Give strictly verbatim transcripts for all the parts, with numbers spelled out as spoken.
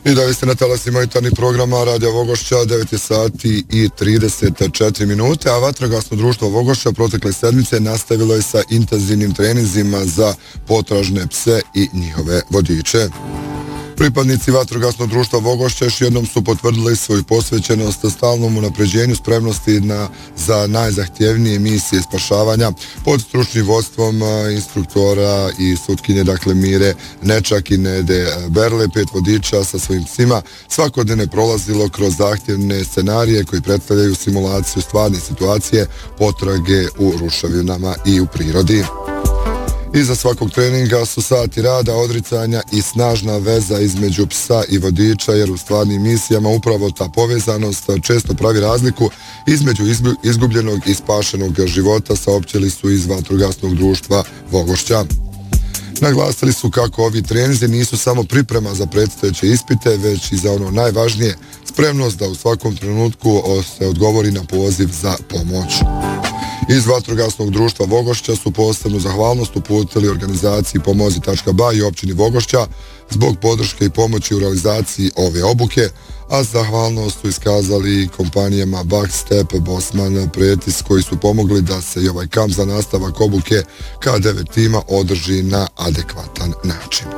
I dalje ste na talasima jutarnjih programa Radio Vogošća, devet sati i trideset četiri minute, a vatrogasno društvo Vogošća protekle sedmice nastavilo je sa intenzivnim treninzima za potražne pse i njihove vodiče. Pripadnici vatrogasnog društva Vogošća još jednom su potvrdili svoju posvećenost stalnom unapređenju spremnosti na, za najzahtjevnije misije spašavanja pod stručnim vodstvom instruktora i sutkinje, dakle Mire Nečak i Nede Berle. Pet vodiča sa svojim psima svakodnevno prolazilo kroz zahtjevne scenarije koji predstavljaju simulaciju stvarne situacije potrage u ruševinama i u prirodi. Iza svakog treninga su sati rada, odricanja i snažna veza između psa i vodiča, jer u stvarnim misijama upravo ta povezanost često pravi razliku između izgubljenog i spašenog života, saopćili su iz vatrogasnog društva Vogošća. Naglasili su kako ovi treninzi nisu samo priprema za predstojeće ispite, već i za ono najvažnije, spremnost da u svakom trenutku se odgovori na poziv za pomoć. Iz vatrogasnog društva Vogošća su posebnu zahvalnost uputili organizaciji Pomozi tačka ba i općini Vogošća zbog podrške i pomoći u realizaciji ove obuke, a zahvalnost su iskazali kompanijama Backstep, Bosman, Pretis, koji su pomogli da se i ovaj kamp za nastavak obuke K devet tima održi na adekvatan način.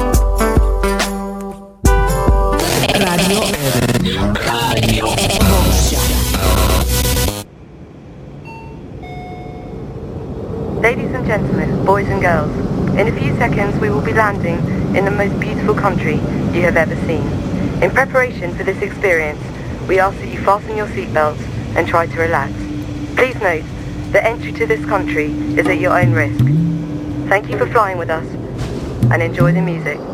Radio Radio Vogošća. Ladies and gentlemen, boys and girls, in a few seconds we will be landing in the most beautiful country you have ever seen. In preparation for this experience, we ask that you fasten your seatbelts and try to relax. Please note that entry to this country is at your own risk. Thank you for flying with us and enjoy the music.